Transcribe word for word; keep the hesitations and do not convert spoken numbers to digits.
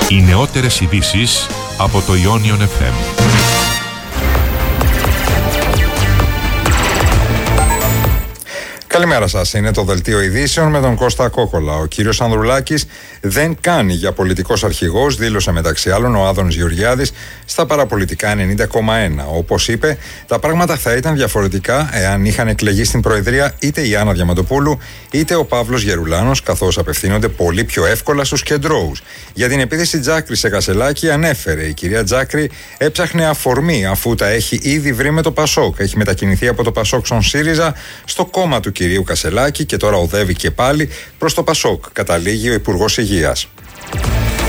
Οι νεότερες ειδήσεις από το Ionion εφ εμ. Καλημέρα σας. Είναι το Δελτίο Ειδήσεων με τον Κώστα Κόκολα. Ο κύριος Ανδρουλάκης δεν κάνει για πολιτικός αρχηγός, δήλωσε μεταξύ άλλων ο Άδωνης Γεωργιάδης στα παραπολιτικά ενενήντα κόμμα ένα. Όπως είπε, τα πράγματα θα ήταν διαφορετικά εάν είχαν εκλεγεί στην Προεδρία είτε η Άννα Διαμαντοπούλου είτε ο Παύλος Γερουλάνος, καθώς απευθύνονται πολύ πιο εύκολα στους κεντρώους. Για την επίθεση Τζάκρη σε Κασελάκη ανέφερε: η κυρία Τζάκρη έψαχνε αφορμή αφού τα έχει ήδη βρει με το Πασόκ. Έχει μετακινηθεί από το Πασόκ στον ΣΥΡΙΖΑ στο κόμμα του κυρίου Κασελάκη και τώρα οδεύει και πάλι προς το Πασόκ, καταλήγει ο Υπουργός Υγείας.